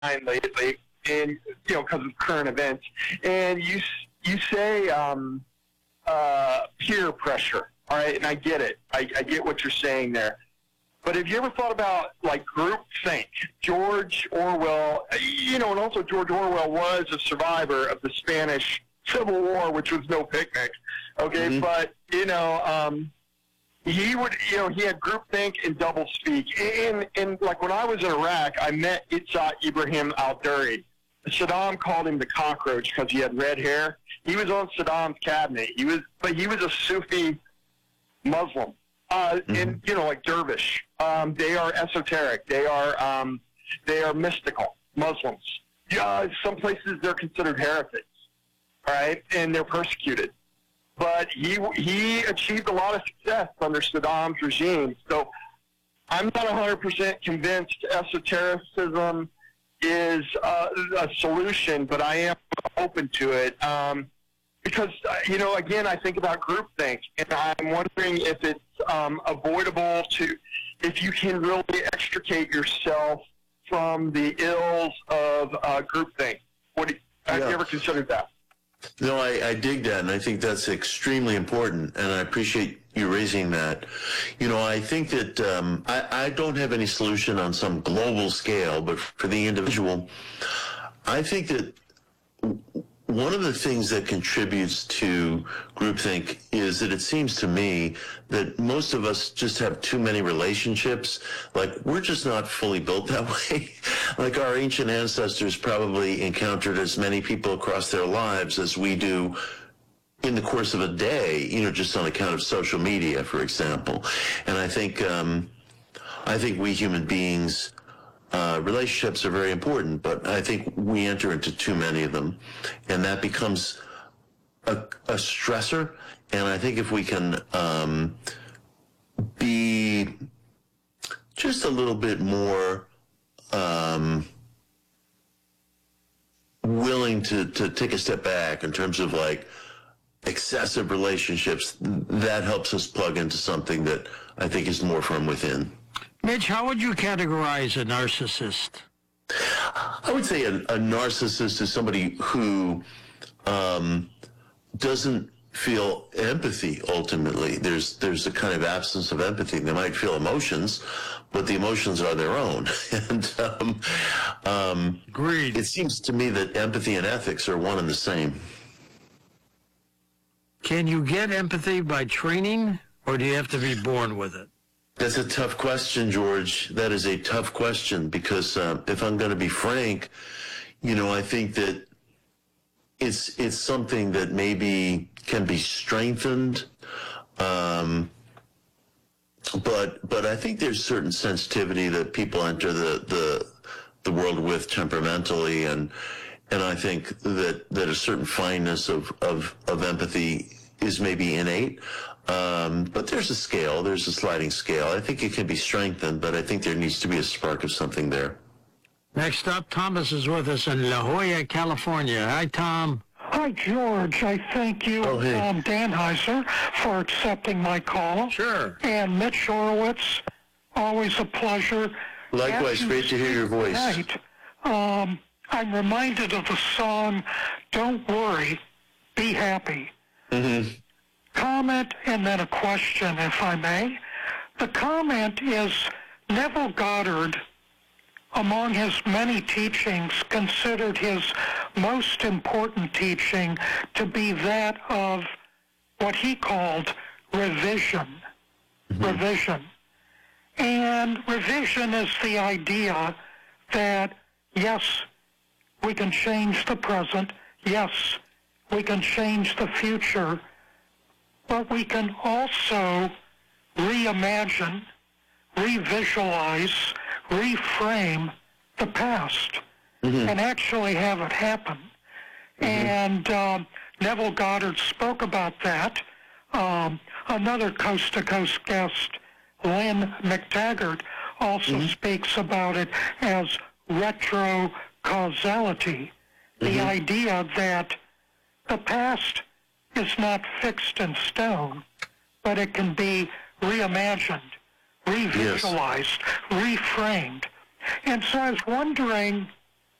lately, and because of current events, and you say peer pressure. All right, and I get it. I get what you're saying there. But have you ever thought about, like, groupthink? George Orwell, and also George Orwell was a survivor of the Spanish Civil War, which was no picnic, okay? But, he would, he had groupthink and doublespeak. And like, when I was in Iraq, I met Itzhak Ibrahim al-Duri. Saddam called him the cockroach because he had red hair. He was on Saddam's cabinet. He was a Sufi Muslim. And, like dervish. They are esoteric. They are mystical Muslims. Some places they're considered heretics, all right, and they're persecuted. But he achieved a lot of success under Saddam's regime. So I'm not 100% convinced esotericism is a solution, but I am open to it. Because, again, I think about groupthink, and I'm wondering if it's avoidable if you can really extricate yourself from the ills of groupthink. Have you ever considered that? No, I dig that, and I think that's extremely important, and I appreciate you raising that. I think that I don't have any solution on some global scale, but for the individual, I think that one of the things that contributes to groupthink is that it seems to me that most of us just have too many relationships. Like, we're just not fully built that way. Like, our ancient ancestors probably encountered as many people across their lives as we do in the course of a day, just on account of social media, for example. And I think we human beings, relationships are very important, but I think we enter into too many of them, and that becomes a stressor. And I think if we can be just a little bit more willing to take a step back in terms of, like, excessive relationships, that helps us plug into something that I think is more from within. Mitch, how would you categorize a narcissist? I would say a narcissist is somebody who doesn't feel empathy, ultimately. There's a kind of absence of empathy. They might feel emotions, but the emotions are their own. And agreed. It seems to me that empathy and ethics are one and the same. Can you get empathy by training, or do you have to be born with it? That's a tough question, George. That is a tough question, because if I'm going to be frank, I think that it's something that maybe can be strengthened, but I think there's certain sensitivity that people enter the world with temperamentally, and I think that a certain fineness of empathy is maybe innate. But there's a scale, there's a sliding scale. I think it can be strengthened, but I think there needs to be a spark of something there. Next up, Thomas is with us in La Jolla, California. Hi, Tom. Hi, George. I thank you, hey. Danheiser, for accepting my call. Sure. And Mitch Horowitz, always a pleasure. Likewise, great to hear your voice. Tonight, I'm reminded of the song, Don't Worry, Be Happy. Mm-hmm. Comment and then a question, if I may. The comment is Neville Goddard, among his many teachings, considered his most important teaching to be that of what he called revision. Mm-hmm. Revision. And revision is the idea that, yes, we can change the present, yes, we can change the future, but we can also reimagine, revisualize, reframe the past, and actually have it happen. And Neville Goddard spoke about that. Another coast-to-coast guest, Lynn McTaggart, also speaks about it as retrocausality, the idea that the past is not fixed in stone, but it can be reimagined, revisualized, reframed. And so I was wondering